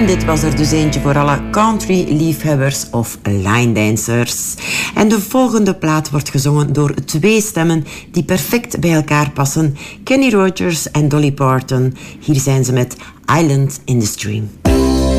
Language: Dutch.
En dit was er dus eentje voor alle country-liefhebbers of line dancers. En de volgende plaat wordt gezongen door 2 stemmen die perfect bij elkaar passen. Kenny Rogers en Dolly Parton. Hier zijn ze met Island in the Stream.